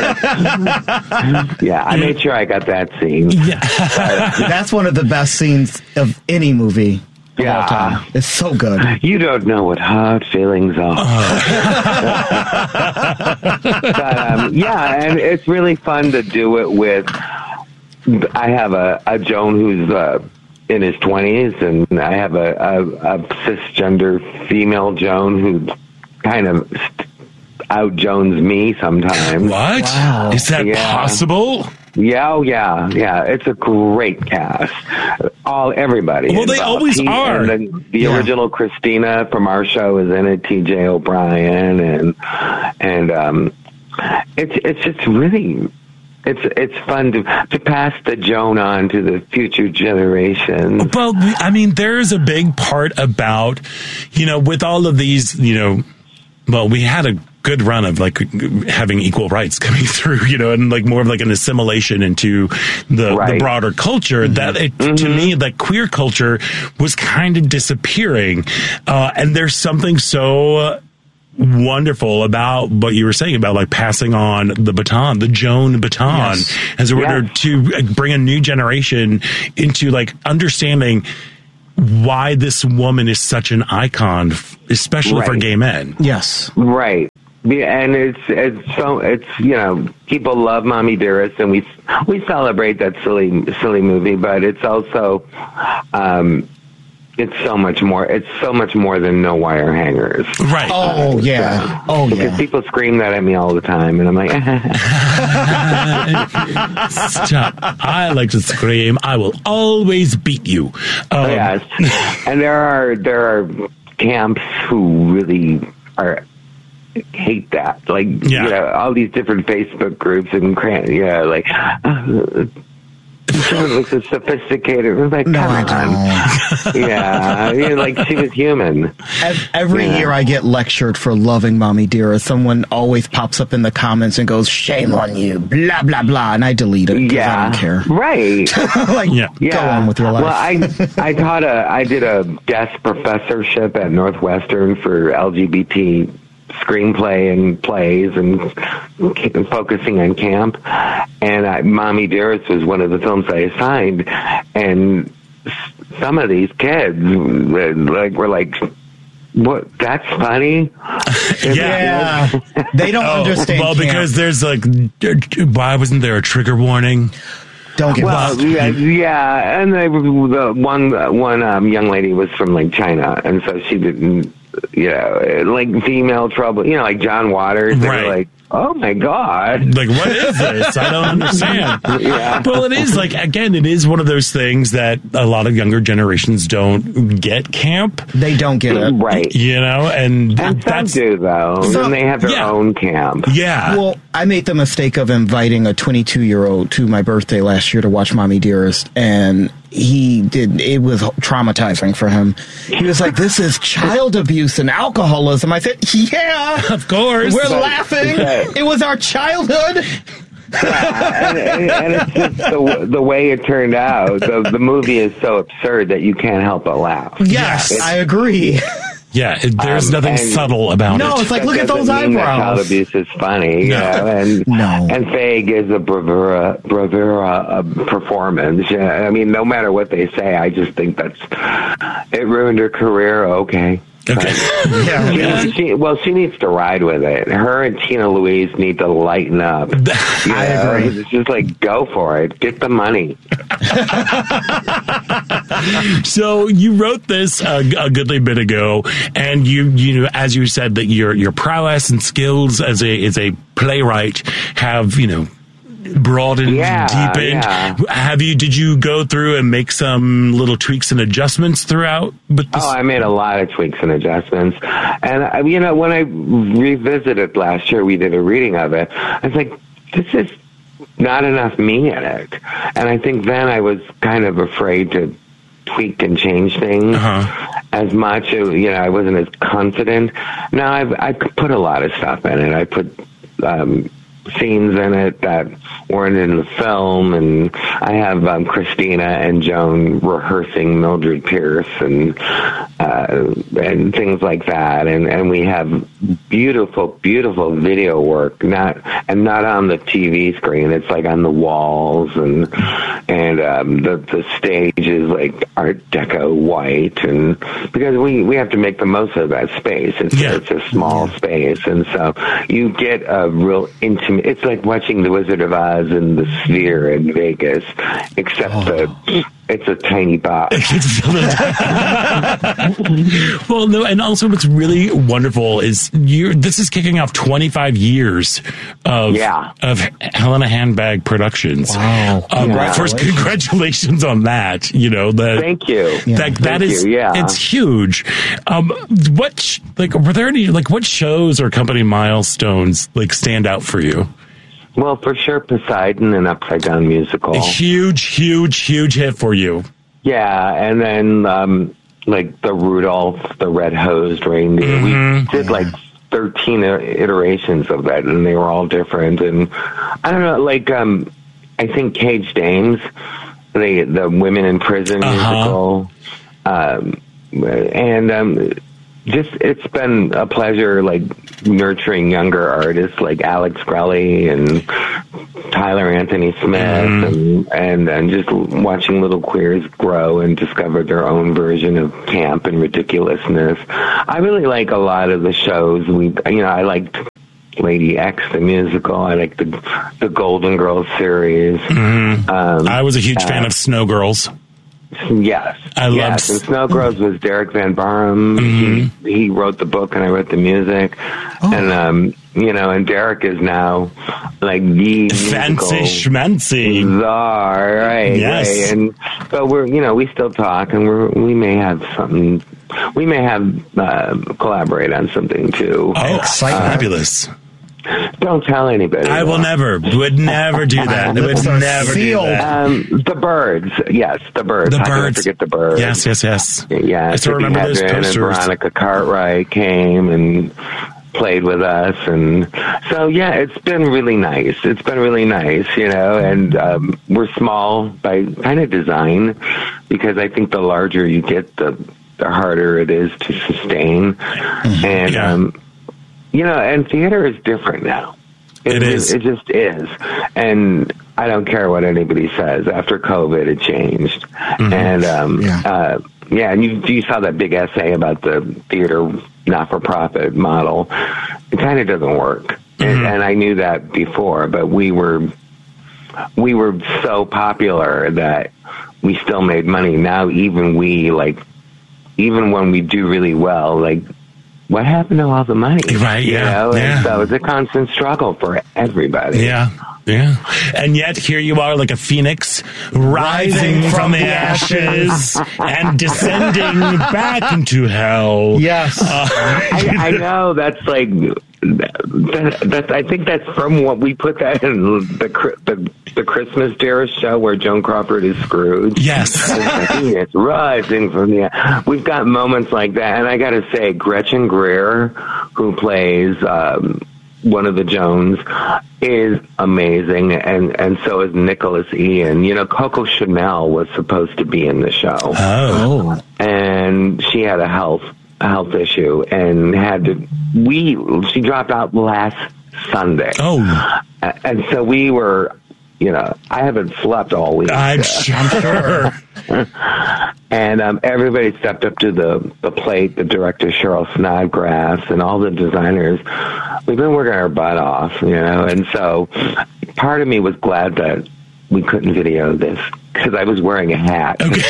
S6: Yeah, I made sure I got that scene.
S1: Yeah.
S2: That's one of the best scenes of any movie. Of all time. It's so good.
S6: You don't know what hard feelings are. But, yeah, and it's really fun to do it with. I have a Joan who's in his 20s, and I have a cisgender female Joan who kind of out-Jones me sometimes.
S1: What? Wow. Is that possible?
S6: Yeah, yeah. It's a great cast. Everybody.
S1: Well, they always are.
S6: And the original Christina from our show is in it. T.J. O'Brien, and it's just really. It's fun to pass the Joan on to the future generations.
S1: Well, I mean, there's a big part about, with all of these, well, we had a good run of like having equal rights coming through, and like more of like an assimilation into the broader culture that to me, like queer culture was kind of disappearing. And there's something so wonderful about what you were saying about like passing on the baton, the Joan baton, as a way to bring a new generation into like understanding why this woman is such an icon, especially for gay men.
S2: Yes.
S6: Right. Yeah, and it's people love Mommy Dearest, and we celebrate that silly movie, but it's also it's so much more. It's so much more than No Wire Hangers.
S1: Right.
S2: Oh yeah.
S6: Because people scream that at me all the time, and I'm like,
S1: stop. I like to scream. I will always beat you.
S6: Yes. And there are camps who really hate that. Like, all these different Facebook groups and like. She looks so sophisticated. We're like, come on. Yeah, like she was human.
S2: Every year I get lectured for loving Mommy Dearest. Someone always pops up in the comments and goes, shame on you, blah, blah, blah, and I delete it because I don't care.
S6: Right.
S2: Go on with your life.
S6: Well, I did a guest professorship at Northwestern for LGBT screenplay and plays and focusing on camp, and Mommy Dearest was one of the films I assigned, and some of these kids were like, what, that's funny?
S2: Yeah. They don't understand
S1: well,
S2: camp.
S1: because there's like, why wasn't there a trigger warning?
S2: Don't get lost.
S6: Yeah, and the one young lady was from like China, and so she didn't, like female trouble, like John Waters. They were like, oh my God.
S1: Like, what is this? I don't understand. Well, it is like, again, it is one of those things that a lot of younger generations don't get camp.
S2: They don't get it.
S6: Right.
S1: And
S6: some do, though. Then they have their own camp.
S1: Yeah.
S2: Well, I made the mistake of inviting a 22-year-old to my birthday last year to watch Mommy Dearest, and it was traumatizing for him. He was like, this is child abuse and alcoholism. I said, yeah,
S1: of course.
S2: We're laughing. It was our childhood.
S6: And it's just the way it turned out. The movie is so absurd that you can't help but laugh.
S2: Yes, I agree.
S1: Yeah, there's nothing subtle about it.
S2: No, it's like, look at those eyebrows.
S6: Child abuse is funny, and Feig is a bravura performance. I mean, no matter what they say, I just think it ruined her career. Okay. She needs to ride with it. Her and Tina Louise need to lighten up.
S2: I agree.
S6: It's just like, go for it. Get the money.
S1: So you wrote this a goodly bit ago, and you as you said that your prowess and skills as a playwright have broadened, deepened. Did you go through and make some little tweaks and adjustments throughout?
S6: I made a lot of tweaks and adjustments. And, when I revisited last year, we did a reading of it. I was like, this is not enough me in it. And I think then I was kind of afraid to tweak and change things as much. I wasn't as confident. Now I put a lot of stuff in it. I put, scenes in it that weren't in the film, and I have Christina and Joan rehearsing Mildred Pierce, and and things like that, and we have beautiful video work, not on the TV screen. It's like on the walls, and the stage is like Art Deco white, and because we have to make the most of that space. It's a small space, and so you get a real intimate. It's like watching The Wizard of Oz in the Sphere in Vegas, except it's a tiny box.
S1: Well, no, and also what's really wonderful is this is kicking off 25 years of Helena Handbag Productions.
S2: Wow!
S1: First, congratulations on that.
S6: Thank you.
S1: It's huge. Were there any what shows or company milestones like stand out for you?
S6: Well, for sure, Poseidon and Upside Down Musical.
S1: A huge hit for you.
S6: Yeah, and then like the Rudolph the Red-Hosed Reindeer. We did like 13 iterations of that, and they were all different. And I don't know, I think Caged Dames, the women in prison musical, just it's been a pleasure, nurturing younger artists like Alex Grelly and Tyler Anthony Smith, and just watching little queers grow and discover their own version of camp and ridiculousness. I really like a lot of the shows. I liked Lady X, the musical. I like the Golden Girls series.
S1: I was a huge fan of Snow Girls.
S6: Yes. And Snow Girls was Derek Van Barham. He wrote the book and I wrote the music. And, and Derek is now like the
S1: fancy schmancy
S6: czar, right?
S1: Yes.
S6: Right. And so we still talk, and we may have something. We may have collaborate on something too.
S1: Oh, fabulous.
S6: Don't tell anybody.
S1: I will never. Would never do that. Would never do that.
S6: The Birds. Yes, the Birds.
S1: The
S6: How
S1: Birds.
S6: can I forget the Birds?
S1: Yes.
S6: Yeah,
S1: I still remember those posters.
S6: And Veronica Cartwright came and played with us, and so it's been really nice. And we're small by kind of design, because I think the larger you get, the harder it is to sustain. And and theater is different now. It is. It just is. And I don't care what anybody says. After COVID, it changed. And and you saw that big essay about the theater not-for-profit model. It kind of doesn't work. And I knew that before, but we were so popular that we still made money. Now even when we do really well, what happened to all the money?
S1: Right,
S6: And so it's a constant struggle for everybody.
S1: Yeah. And yet here you are, like a phoenix, rising from the ashes and descending back into hell.
S2: Yes.
S6: I know. That's like... I think that's from what we put that in the Christmas Dearest show where Joan Crawford is Scrooge.
S1: Yes.
S6: It's rising from the... We've got moments like that. And I got to say, Gretchen Greer, who plays one of the Jones, is amazing. And so is Nicholas Ian. Coco Chanel was supposed to be in the show.
S1: Oh.
S6: And she had a health issue and she dropped out last Sunday.
S1: Oh.
S6: And so we were, I haven't slept all week.
S1: I'm sure.
S6: And everybody stepped up to the plate, the director Cheryl Snodgrass and all the designers. We've been working our butt off, and so part of me was glad that we couldn't video this because I was wearing a hat.
S1: Okay.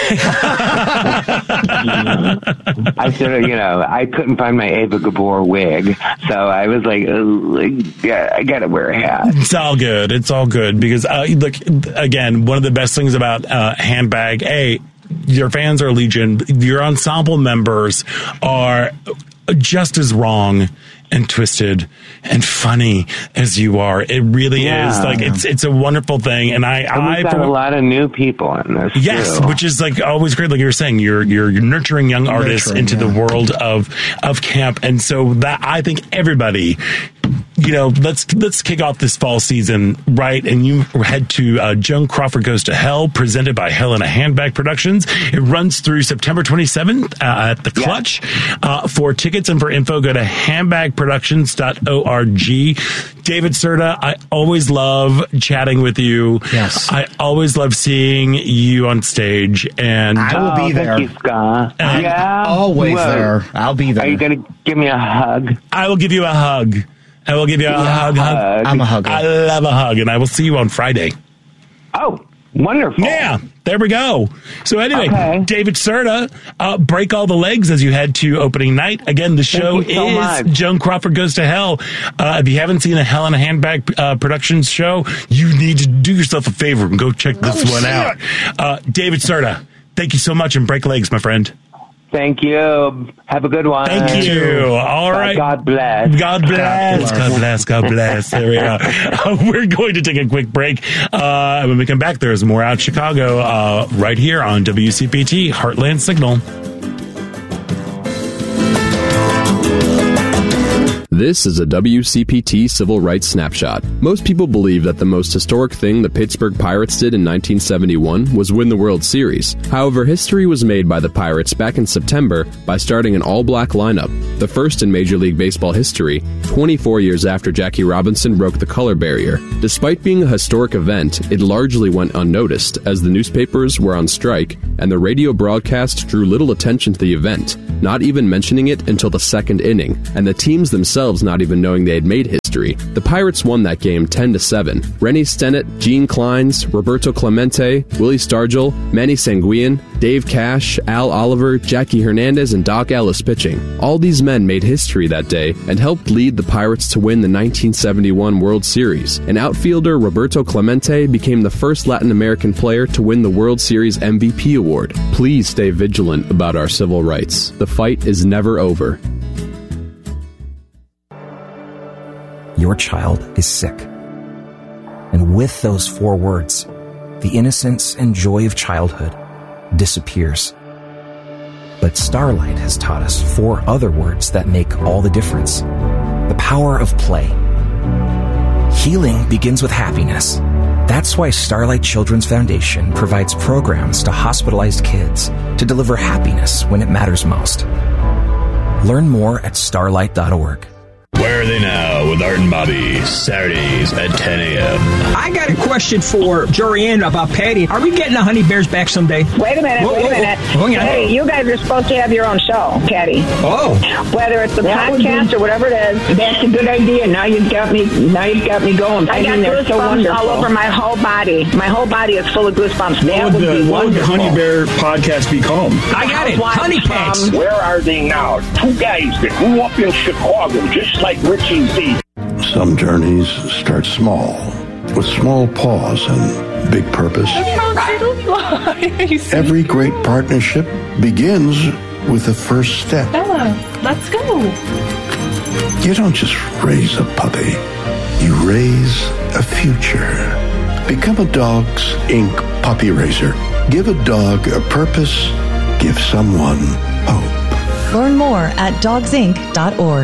S6: I should have, I couldn't find my Ava Gabor wig, so I was like, I gotta wear a hat.
S1: It's all good because look, again, one of the best things about Handbag, your fans are legion. Your ensemble members are just as wrong and twisted and funny as you are. It really is it's a wonderful thing. And
S6: we've got a lot of new people in this.
S1: Yes,
S6: too.
S1: which is always great. Like you were saying, you're nurturing young artists into the world of camp. And so that I think everybody let's kick off this fall season right, and you head to Joan Crawford Goes to Hell, presented by Helena Handbag Productions. It runs through September 27th at the Clutch. For tickets and for info, go to handbagproductions.org. David Serta, I always love chatting with you.
S2: Yes.
S1: I always love seeing you on stage, and
S2: I will be there.
S6: Thank you, Scott.
S2: Always there. I'll be there.
S6: Are you going to give me a hug?
S1: I will give you a hug. I will give you a hug.
S2: I'm a hugger.
S1: I love a hug, and I will see you on Friday.
S6: Oh, wonderful.
S1: Yeah, there we go. So anyway, David Serta, break all the legs as you head to opening night. Again, the show is Joan Crawford Goes to Hell. If you haven't seen a Helena Handbag Productions show, you need to do yourself a favor and go check this one out. David Serta, thank you so much, and break legs, my friend.
S6: Thank you. Have a good one.
S1: Thank you. All right.
S6: God bless.
S1: God bless. God bless. God bless. There we are. We're going to take a quick break. When we come back, there's more Out Chicago right here on WCPT Heartland Signal.
S7: This is a WCPT Civil Rights Snapshot. Most people believe that the most historic thing the Pittsburgh Pirates did in 1971 was win the World Series. However, history was made by the Pirates back in September by starting an all-black lineup, the first in Major League Baseball history, 24 years after Jackie Robinson broke the color barrier. Despite being a historic event, it largely went unnoticed as the newspapers were on strike and the radio broadcast drew little attention to the event, not even mentioning it until the second inning, and the teams themselves not even knowing they had made history. The Pirates won that game 10-7. Rennie Stennett, Gene Clines, Roberto Clemente, Willie Stargell, Manny Sanguillen, Dave Cash, Al Oliver, Jackie Hernandez, and Doc Ellis pitching. All these men made history that day and helped lead the Pirates to win the 1971 World Series. And outfielder Roberto Clemente became the first Latin American player to win the World Series MVP award. Please stay vigilant about our civil rights. The fight is never over.
S8: Your child is sick. And with those 4 words, the innocence and joy of childhood disappears. But Starlight has taught us 4 other words that make all the difference. The power of play. Healing begins with happiness. That's why Starlight Children's Foundation provides programs to hospitalized kids to deliver happiness when it matters most. Learn more at starlight.org.
S10: Where are they now with Art and Bobby, Saturdays at 10 a.m.
S11: I got a question for Jorianne about Patty. Are we getting the Honey Bears back someday?
S12: Wait a minute, Hey, you guys are supposed to have your own show, Patty.
S11: Oh.
S12: Whether it's a podcast or whatever it is. That's a good idea. Now you've got me going. I got goosebumps all over my whole body. My whole body is full of goosebumps. That would be wonderful.
S10: What would the Honey Bear podcast be called?
S11: I got it. Honey Pets.
S13: Where are they now? 2 guys that grew up in Chicago, just like Richie Z.
S14: Some journeys start small, with small pause and big purpose. Every great partnership begins with the first step.
S15: Bella, let's go.
S14: You don't just raise a puppy, you raise a future. Become a Dogs Inc. puppy raiser. Give a dog a purpose, give someone hope.
S17: Learn more at dogsinc.org.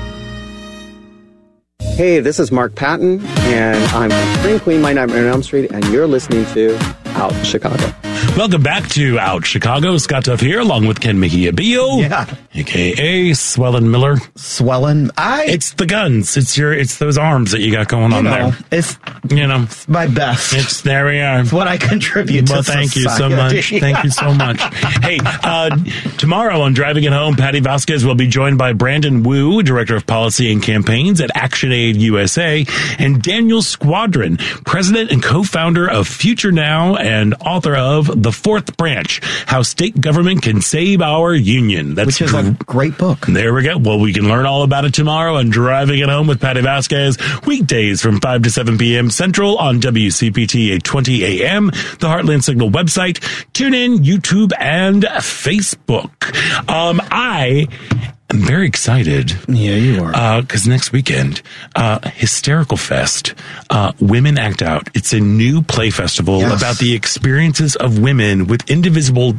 S30: Hey, this is Mark Patton, and I'm from Spring Queen, My Nightmare on Elm Street, and you're listening to Out Chicago.
S1: Welcome back to Out Chicago. Scott Tuff here, along with Ken Mejia-Bio, a.k.a. Swellin' Miller.
S2: Swellin'.
S1: It's the guns. It's those arms that you got going on there.
S2: It's my best.
S1: There we are.
S2: It's what I contribute to
S1: thank you so
S2: society.
S1: much. Thank you so much. Hey, tomorrow on Driving It Home, Patty Vasquez will be joined by Brandon Wu, Director of Policy and Campaigns at ActionAid USA, and Daniel Squadron, President and co-founder of Future Now and author of The Fourth Branch, How State Government Can Save Our Union.
S2: Which is a great book.
S1: There we go. Well, we can learn all about it tomorrow on Driving It Home with Patty Vasquez, weekdays from 5 to 7 p.m. Central on WCPT 820 a.m., the Heartland Signal website, TuneIn, YouTube, and Facebook. I I'm very excited.
S2: Yeah, you are.
S1: Because next weekend, Hysterical Fest, Women Act Out. It's a new play festival about the experiences of women with invisible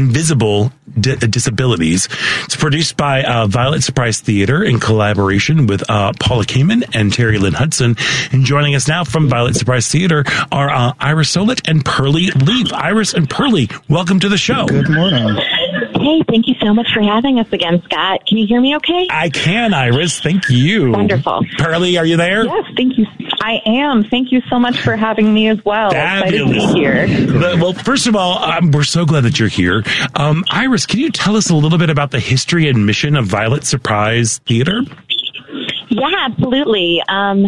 S1: disabilities. It's produced by Violet Surprise Theater in collaboration with Paula Kamen and Terry Lynn Hudson. And joining us now from Violet Surprise Theater are Iris Solet and Pearlie Leaf. Iris and Pearlie, welcome to the show.
S2: Good morning.
S9: Hey, thank you so much for having us again, Scott. Can you hear me okay?
S1: I can, Iris. Thank you.
S9: Wonderful.
S1: Pearlie, are you there?
S9: Yes, thank you. I am. Thank you so much for having me as well.
S1: Fabulous.
S9: Excited to be here.
S1: Well, first of all, we're so glad that you're here. Iris, can you tell us a little bit about the history and mission of Violet Surprise Theater?
S9: Yeah, absolutely.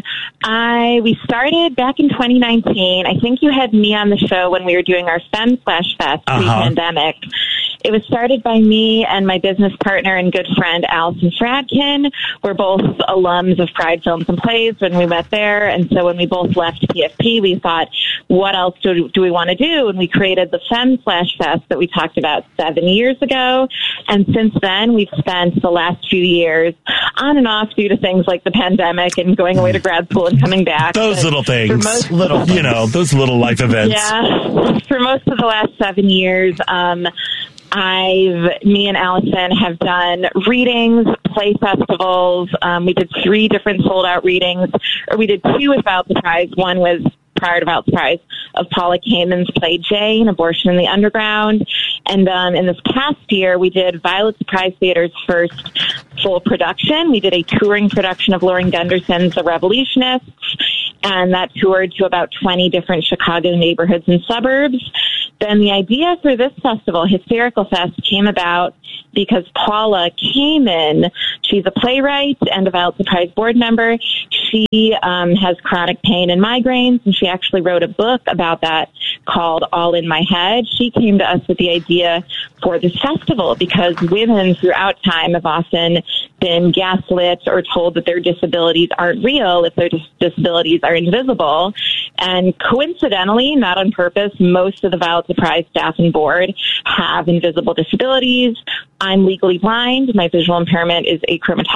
S9: We started back in 2019. I think you had me on the show when we were doing our Femme Flash Fest pre-pandemic. It was started by me and my business partner and good friend, Allison Fradkin. We're both alums of Pride Films and Plays when we met there. And so when we both left PFP, we thought, what else do we want to do? And we created the Femme Flash Fest that we talked about 7 years ago. And since then, we've spent the last few years on and off due to things like the pandemic and going away to grad school and coming back.
S1: Those little things, those little life events.
S9: Yeah. For most of the last 7 years, me and Allison have done readings, play festivals. We did 3 different sold-out readings, or we did 2 with Violet Surprise. One was prior to Violet Surprise of Paula Kamen's play Jane, Abortion in the Underground. And in this past year, we did Violet Surprise Theater's first full production. We did a touring production of Lauren Gunderson's The Revolutionists, and that toured to about 20 different Chicago neighborhoods and suburbs. Then the idea for this festival, Hysterical Fest, came about because Paula Kamen, she's a playwright and a Violet Surprise board member. She has chronic pain and migraines, and she actually wrote a book about that called All in My Head. She came to us with the idea for this festival because women throughout time have often been gaslit or told that their disabilities aren't real if their disabilities are invisible. And coincidentally, not on purpose, most of the Violet Surprise staff and board have invisible disabilities. I'm legally blind. My visual impairment is achromatopsia.